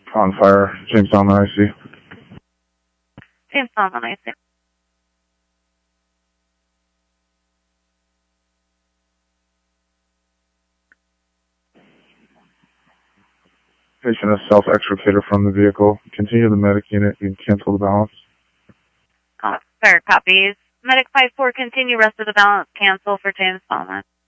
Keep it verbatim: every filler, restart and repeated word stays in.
On fire. James Allen, I C. James Allen, I C. Patient has self-extricated from the vehicle. Continue the medic unit and cancel the balance. Uh, fair copies. Medic five four, continue rest of the balance. Cancel for James Ballmer.